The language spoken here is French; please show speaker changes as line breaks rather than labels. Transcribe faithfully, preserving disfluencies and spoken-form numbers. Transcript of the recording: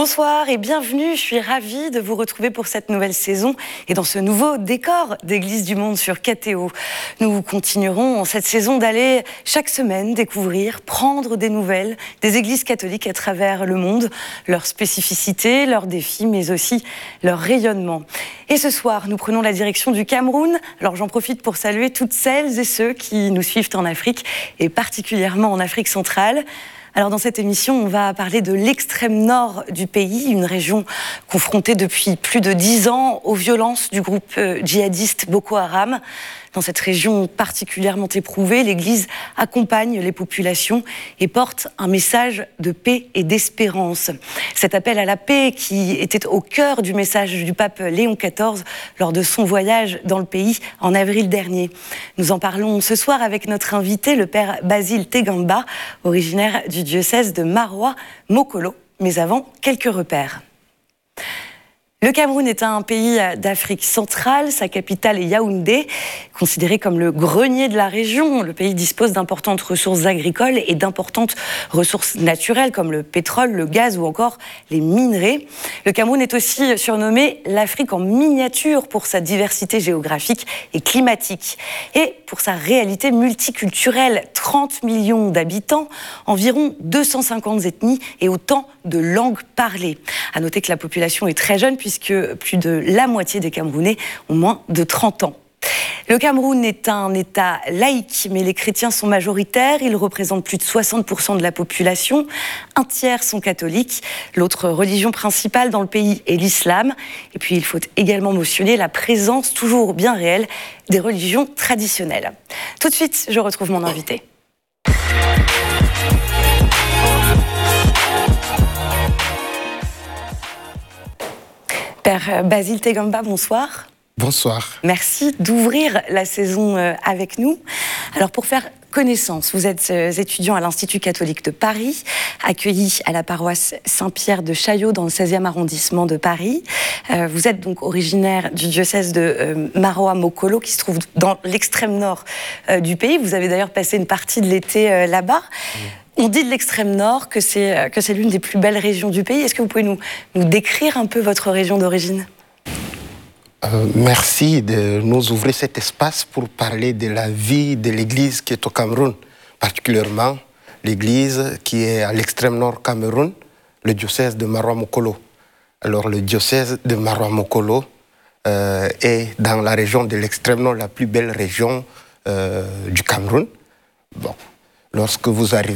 Bonsoir et bienvenue, je suis ravie de vous retrouver pour cette nouvelle saison et dans ce nouveau décor d'Église du Monde sur K T O. Nous continuerons en cette saison d'aller chaque semaine découvrir, prendre des nouvelles des églises catholiques à travers le monde, leurs spécificités, leurs défis, mais aussi leur rayonnement. Et ce soir, nous prenons la direction du Cameroun. Alors j'en profite pour saluer toutes celles et ceux qui nous suivent en Afrique et particulièrement en Afrique centrale. Alors dans cette émission, on va parler de l'extrême nord du pays, une région confrontée depuis plus de dix ans aux violences du groupe djihadiste Boko Haram. Dans cette région particulièrement éprouvée, l'Église accompagne les populations et porte un message de paix et d'espérance. Cet appel à la paix qui était au cœur du message du pape Léon quatorze lors de son voyage dans le pays en avril dernier. Nous en parlons ce soir avec notre invité, le père Basile Tegamba, originaire du diocèse de Maroua-Mokolo. Mais avant, quelques repères. Le Cameroun est un pays d'Afrique centrale, sa capitale est Yaoundé, considéré comme le grenier de la région. Le pays dispose d'importantes ressources agricoles et d'importantes ressources naturelles comme le pétrole, le gaz ou encore les minerais. Le Cameroun est aussi surnommé l'Afrique en miniature pour sa diversité géographique et climatique et pour sa réalité multiculturelle. trente millions d'habitants, environ deux cent cinquante ethnies et autant de langues parlées. À noter que la population est très jeune puisque plus de la moitié des Camerounais ont moins de trente ans. Le Cameroun est un État laïque, mais les chrétiens sont majoritaires. Ils représentent plus de soixante pour cent de la population. Un tiers sont catholiques. L'autre religion principale dans le pays est l'islam. Et puis, il faut également mentionner la présence toujours bien réelle des religions traditionnelles. Tout de suite, je retrouve mon invité. Père Basile Tegamba, bonsoir.
Bonsoir.
Merci d'ouvrir la saison avec nous. Alors pour faire connaissance, vous êtes étudiant à l'Institut catholique de Paris, accueilli à la paroisse Saint-Pierre de Chaillot dans le seizième arrondissement de Paris. Vous êtes donc originaire du diocèse de Maroua-Mokolo qui se trouve dans l'extrême nord du pays. Vous avez d'ailleurs passé une partie de l'été là-bas. Mmh. On dit de l'extrême nord que c'est que c'est l'une des plus belles régions du pays. Est-ce que vous pouvez nous, nous décrire un peu votre région d'origine ?
euh, Merci de nous ouvrir cet espace pour parler de la vie de l'Église qui est au Cameroun, particulièrement l'Église qui est à l'extrême nord Cameroun, le diocèse de Maroua-Mokolo. Alors le diocèse de Maroua-Mokolo euh, est dans la région de l'extrême nord, la plus belle région euh, du Cameroun. Bon, lorsque vous arrivez